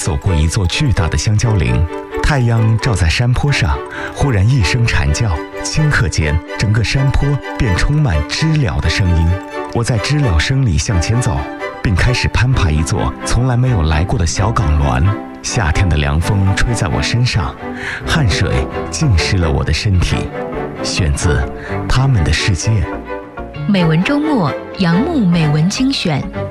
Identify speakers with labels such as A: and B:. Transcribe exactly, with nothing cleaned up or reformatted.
A: 走过一座巨大的香蕉林，太阳照在山坡上，忽然一声蝉叫，顷刻间，整个山坡便充满知了的声音。我在知了声里向前走，并开始攀爬一座从来没有来过的小港峦。夏天的凉风吹在我身上，汗水浸湿了我的身体。选自《他们的世界》。
B: 美文周末，杨牧美文精选。